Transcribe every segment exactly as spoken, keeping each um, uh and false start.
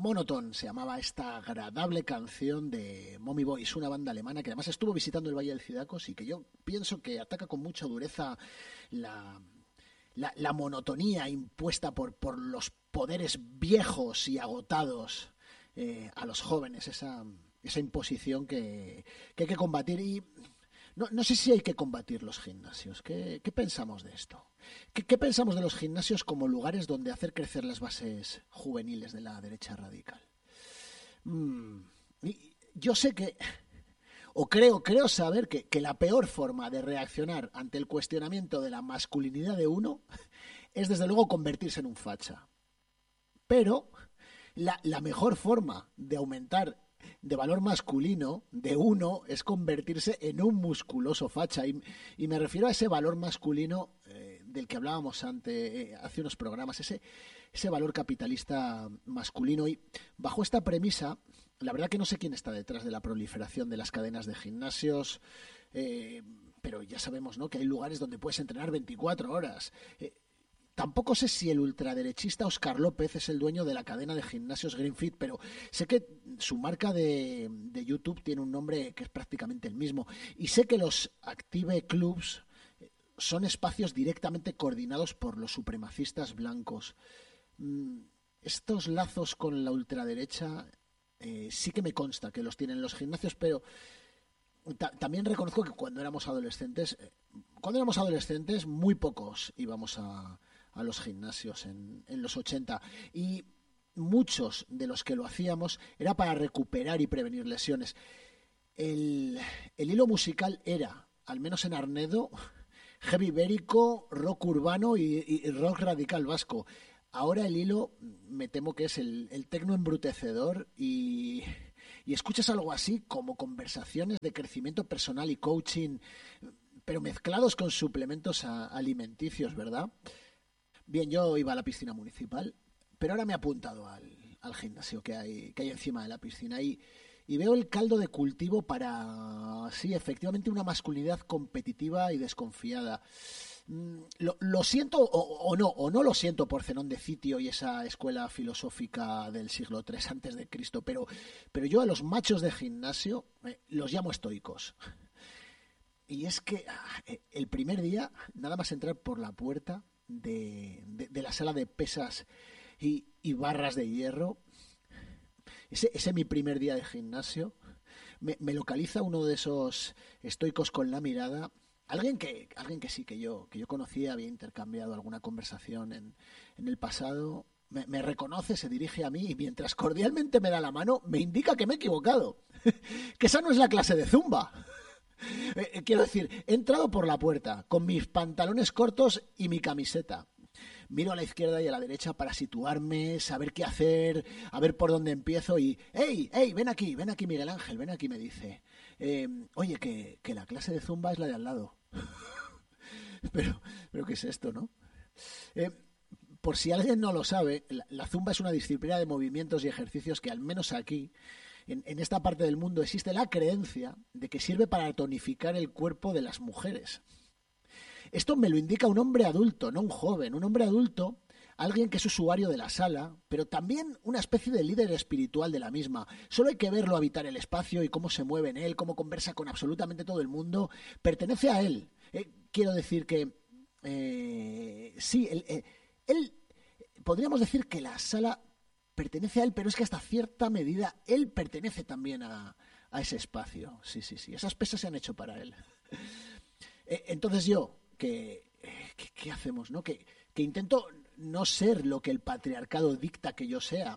Monotone se llamaba esta agradable canción de Mommy Boys, una banda alemana que además estuvo visitando el Valle del Cidacos y que yo pienso que ataca con mucha dureza la, la, la monotonía impuesta por, por los poderes viejos y agotados eh, a los jóvenes, esa, esa imposición que, que hay que combatir. Y no, no sé si hay que combatir los gimnasios. ¿Qué, qué pensamos de esto? ¿Qué, ¿Qué pensamos de los gimnasios como lugares donde hacer crecer las bases juveniles de la derecha radical? Mm, yo sé que, o creo, creo saber que, que la peor forma de reaccionar ante el cuestionamiento de la masculinidad de uno es desde luego convertirse en un facha. Pero la, la mejor forma de aumentar de valor masculino de uno es convertirse en un musculoso facha. Y, y me refiero a ese valor masculino eh, del que hablábamos ante, eh, hace unos programas, ese, ese valor capitalista masculino. Y bajo esta premisa, la verdad que no sé quién está detrás de la proliferación de las cadenas de gimnasios, eh, pero ya sabemos, ¿no?, que hay lugares donde puedes entrenar veinticuatro horas. Eh, Tampoco sé si el ultraderechista Óscar López es el dueño de la cadena de gimnasios Greenfit, pero sé que su marca de, de YouTube tiene un nombre que es prácticamente el mismo. Y sé que los Active Clubs son espacios directamente coordinados por los supremacistas blancos. Estos lazos con la ultraderecha eh, sí que me consta que los tienen los gimnasios, pero ta- también reconozco que cuando éramos adolescentes, eh, cuando éramos adolescentes muy pocos íbamos a... a los gimnasios en, en los ochenta, y muchos de los que lo hacíamos era para recuperar y prevenir lesiones. El, el hilo musical era, al menos en Arnedo, heavy ibérico, rock urbano y, y rock radical vasco. Ahora el hilo me temo que es el, el tecno embrutecedor y, y escuchas algo así como conversaciones de crecimiento personal y coaching, pero mezclados con suplementos a, alimenticios, ¿verdad? Bien, yo iba a la piscina municipal, pero ahora me he apuntado al, al gimnasio que hay, que hay encima de la piscina y, y veo el caldo de cultivo para, sí, efectivamente, una masculinidad competitiva y desconfiada. Mm, Lo, lo siento o, o no, o no lo siento por Zenón de Citio y esa escuela filosófica del siglo tres antes de Cristo, pero, pero yo a los machos de gimnasio eh, los llamo estoicos. Y es que ah, el primer día, nada más entrar por la puerta de, de, de la sala de pesas y, y barras de hierro, ese, ese mi primer día de gimnasio, me, me localiza uno de esos estoicos con la mirada, alguien que, alguien que sí, que yo, que yo conocía, había intercambiado alguna conversación en, en el pasado, me, me reconoce, se dirige a mí y mientras cordialmente me da la mano, me indica que me he equivocado, que esa no es la clase de Zumba. Eh, quiero decir, he entrado por la puerta con mis pantalones cortos y mi camiseta. Miro a la izquierda y a la derecha para situarme, saber qué hacer, a ver por dónde empiezo y... ¡Ey, ey, ven aquí, ven aquí Miguel Ángel, ven aquí!, me dice. Eh, Oye, que, que la clase de Zumba es la de al lado. pero, pero ¿qué es esto, no? Eh, por si alguien no lo sabe, la, la Zumba es una disciplina de movimientos y ejercicios que al menos aquí... En, en esta parte del mundo existe la creencia de que sirve para tonificar el cuerpo de las mujeres. Esto me lo indica un hombre adulto, no un joven. Un hombre adulto, alguien que es usuario de la sala, pero también una especie de líder espiritual de la misma. Solo hay que verlo habitar el espacio y cómo se mueve en él, cómo conversa con absolutamente todo el mundo. Pertenece a él. Eh, quiero decir que... Eh, sí, él, eh, él... Podríamos decir que la sala... pertenece a él, pero es que hasta cierta medida él pertenece también a, a ese espacio. Sí, sí, sí. Esas pesas se han hecho para él. Entonces yo, ¿qué, qué, qué hacemos? ¿No? Que, que intento no ser lo que el patriarcado dicta que yo sea.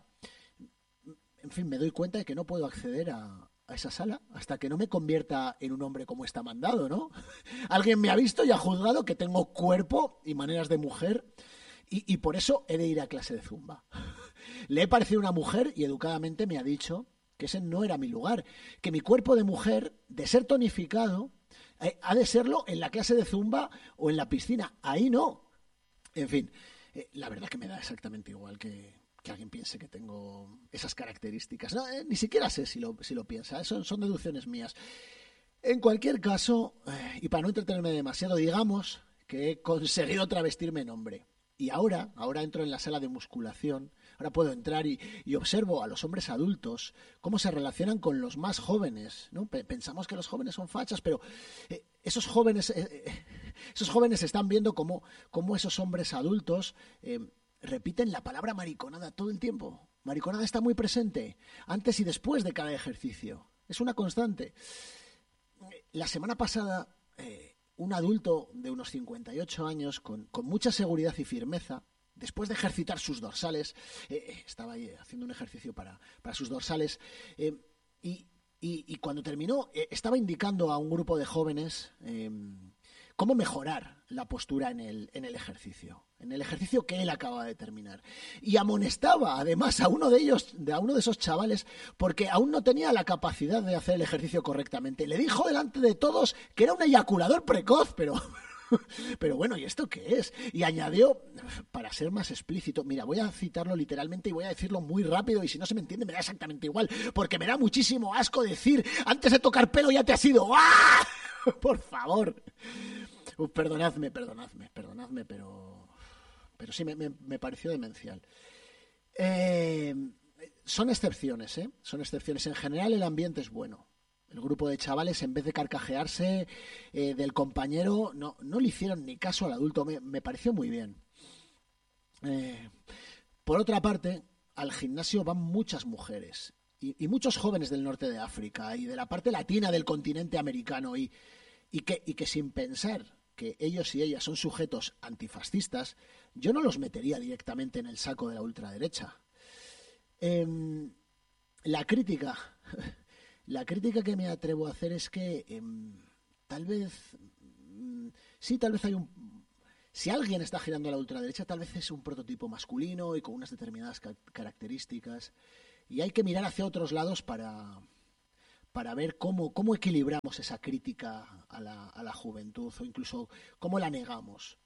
En fin, me doy cuenta de que no puedo acceder a, a esa sala hasta que no me convierta en un hombre como está mandado, ¿no? Alguien me ha visto y ha juzgado que tengo cuerpo y maneras de mujer y, y por eso he de ir a clase de Zumba. Le he parecido una mujer y educadamente me ha dicho que ese no era mi lugar, que mi cuerpo de mujer, de ser tonificado, eh, ha de serlo en la clase de Zumba o en la piscina. Ahí no. En fin, eh, la verdad que me da exactamente igual que, que alguien piense que tengo esas características. No, eh, ni siquiera sé si lo, si lo piensa, son, son deducciones mías. En cualquier caso, eh, y para no entretenerme demasiado, digamos que he conseguido travestirme en hombre. Y ahora, ahora entro en la sala de musculación, ahora puedo entrar y, y observo a los hombres adultos cómo se relacionan con los más jóvenes, ¿no? Pe- Pensamos que los jóvenes son fachas, pero eh, esos jóvenes, eh, eh, esos jóvenes están viendo cómo, cómo esos hombres adultos eh, repiten la palabra mariconada todo el tiempo. Mariconada está muy presente, antes y después de cada ejercicio. Es una constante. La semana pasada, eh, un adulto de unos cincuenta y ocho años, con, con mucha seguridad y firmeza, después de ejercitar sus dorsales, eh, estaba ahí haciendo un ejercicio para, para sus dorsales, eh, y, y, y cuando terminó, eh, estaba indicando a un grupo de jóvenes eh, cómo mejorar la postura en el, en el ejercicio, en el ejercicio que él acaba de terminar. Y amonestaba además a uno de ellos, a uno de esos chavales, porque aún no tenía la capacidad de hacer el ejercicio correctamente. Le dijo delante de todos que era un eyaculador precoz, pero... Pero bueno, ¿y esto qué es? Y añadió, para ser más explícito, mira, voy a citarlo literalmente y voy a decirlo muy rápido y si no se me entiende me da exactamente igual, porque me da muchísimo asco decir, antes de tocar pelo ya te has ido. ¡Ah! Por favor. Uh, perdonadme, perdonadme, perdonadme, pero, pero sí me, me, me pareció demencial. Eh, son excepciones, ¿eh? Son excepciones. En general el ambiente es bueno. El grupo de chavales, en vez de carcajearse eh, del compañero, no, no le hicieron ni caso al adulto. Me, me pareció muy bien. Eh, por otra parte, al gimnasio van muchas mujeres y, y muchos jóvenes del norte de África y de la parte latina del continente americano y, y, que, y que sin pensar que ellos y ellas son sujetos antifascistas, yo no los metería directamente en el saco de la ultraderecha. Eh, la crítica... La crítica que me atrevo a hacer es que eh, tal vez, mm, sí, tal vez hay un... Si alguien está girando a la ultraderecha, tal vez es un prototipo masculino y con unas determinadas ca- características. Y hay que mirar hacia otros lados para, para ver cómo, cómo equilibramos esa crítica a la, a la juventud o incluso cómo la negamos.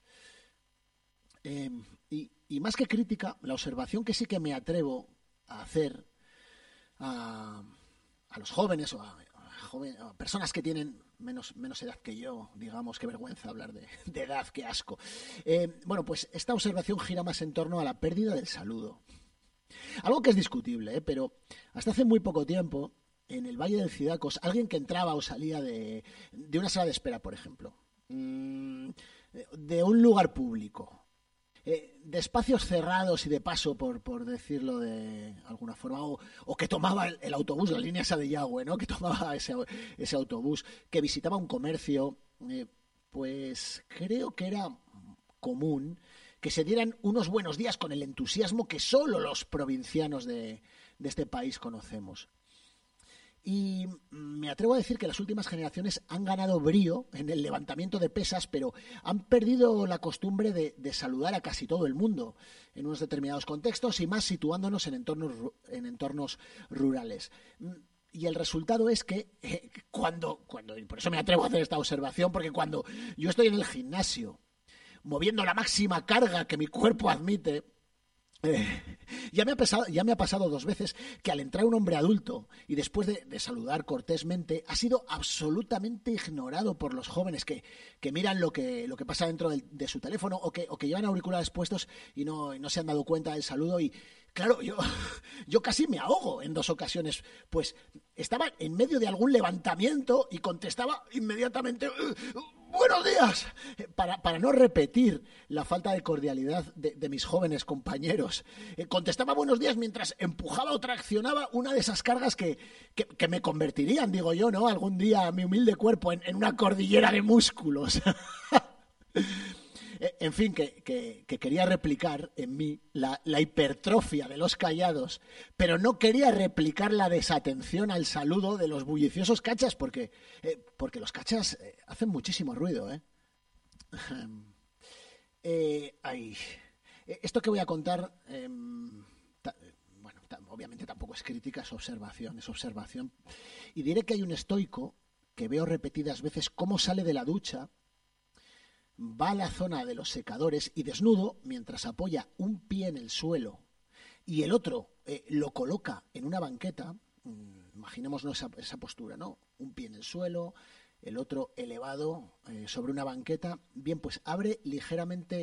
Eh, y, y más que crítica, la observación que sí que me atrevo a hacer a... a los jóvenes o a, a, joven, a personas que tienen menos, menos edad que yo, digamos, qué vergüenza hablar de, de edad, qué asco. Eh, bueno, pues esta observación gira más en torno a la pérdida del saludo. Algo que es discutible, ¿eh? Pero hasta hace muy poco tiempo, en el Valle del Cidacos, alguien que entraba o salía de, de una sala de espera, por ejemplo, mmm, de un lugar público, eh, de espacios cerrados y de paso, por, por decirlo de alguna forma, o, o que tomaba el, el autobús, la línea esa de Yagüe, ¿no? Que tomaba ese, ese autobús, que visitaba un comercio, eh, pues creo que era común que se dieran unos buenos días con el entusiasmo que solo los provincianos de, de este país conocemos. Y me atrevo a decir que las últimas generaciones han ganado brío en el levantamiento de pesas, pero han perdido la costumbre de, de saludar a casi todo el mundo en unos determinados contextos y más situándonos en entornos, en entornos rurales. Y el resultado es que eh, cuando, cuando, y por eso me atrevo a hacer esta observación, porque cuando yo estoy en el gimnasio moviendo la máxima carga que mi cuerpo admite, Eh, ya, me ha pasado, ya me ha pasado dos veces que al entrar un hombre adulto y después de, de saludar cortésmente ha sido absolutamente ignorado por los jóvenes que, que miran lo que, lo que pasa dentro de, de su teléfono o que, o que llevan auriculares puestos y no, y no se han dado cuenta del saludo. Y claro, yo, yo casi me ahogo en dos ocasiones, pues estaba en medio de algún levantamiento y contestaba inmediatamente buenos días, para, para no repetir la falta de cordialidad de, de mis jóvenes compañeros. Eh, contestaba buenos días mientras empujaba o traccionaba una de esas cargas que, que, que me convertirían, digo yo, ¿no? Algún día mi humilde cuerpo en, en una cordillera de músculos. En fin, que, que, que quería replicar en mí la, la hipertrofia de los callados, pero no quería replicar la desatención al saludo de los bulliciosos cachas, porque, eh, porque los cachas eh, hacen muchísimo ruido, ¿eh? eh ay. Esto que voy a contar, eh, ta, bueno, ta, obviamente tampoco es crítica, es observación, es observación. Y diré que hay un estoico que veo repetidas veces cómo sale de la ducha, va a la zona de los secadores y desnudo, mientras apoya un pie en el suelo y el otro eh, lo coloca en una banqueta, mmm, imaginémonos esa, esa postura, ¿no? Un pie en el suelo, el otro elevado eh, sobre una banqueta, bien, pues abre ligeramente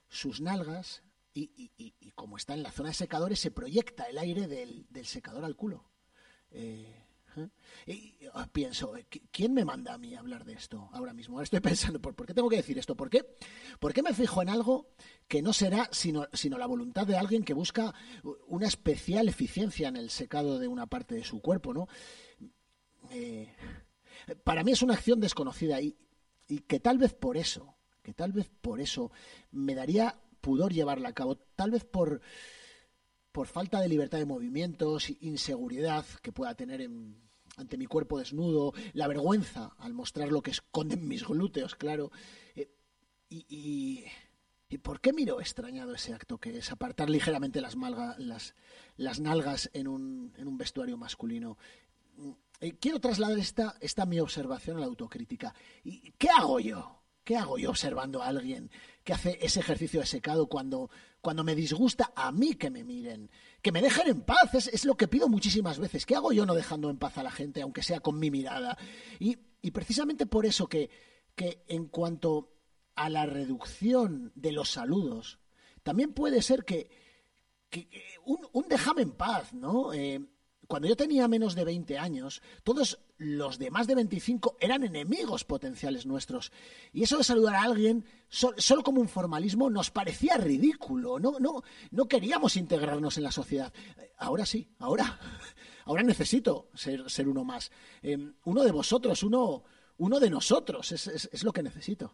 sus nalgas y, y, y, y como está en la zona de secadores, se proyecta el aire del, del secador al culo. Eh, ¿eh? Y pienso, ¿quién me manda a mí a hablar de esto ahora mismo? Ahora estoy pensando, ¿por, ¿por qué tengo que decir esto? ¿Por qué? ¿Por qué me fijo en algo que no será sino, sino la voluntad de alguien que busca una especial eficiencia en el secado de una parte de su cuerpo, ¿no? Eh, para mí es una acción desconocida y, y que tal vez por eso, que tal vez por eso me daría pudor llevarla a cabo, tal vez por, por falta de libertad de movimientos, inseguridad que pueda tener en, ante mi cuerpo desnudo, la vergüenza al mostrar lo que esconden mis glúteos, claro. Eh, y, y, ¿Y por qué miro extrañado ese acto que es apartar ligeramente las, malga, las, las nalgas en un, en un vestuario masculino? Eh, quiero trasladar esta, esta mi observación a la autocrítica. ¿Y qué hago yo? ¿Qué hago yo observando a alguien que hace ese ejercicio de secado cuando, cuando me disgusta a mí que me miren? Que me dejen en paz, es, es lo que pido muchísimas veces. ¿Qué hago yo no dejando en paz a la gente, aunque sea con mi mirada? Y, y precisamente por eso que, que en cuanto a la reducción de los saludos, también puede ser que, que, que un, un déjame en paz, ¿no? Eh, Cuando yo tenía menos de veinte años, todos los de más de veinticinco eran enemigos potenciales nuestros. Y eso de saludar a alguien so, solo como un formalismo nos parecía ridículo. No, no, no queríamos integrarnos en la sociedad. Ahora sí, ahora, ahora necesito ser, ser uno más. Eh, uno de vosotros, uno, uno de nosotros, es, es, es lo que necesito.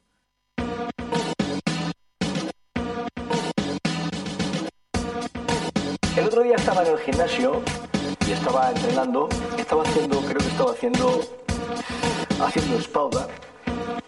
El otro día estaba en el gimnasio y estaba entrenando, estaba haciendo, creo que estaba haciendo, haciendo espalda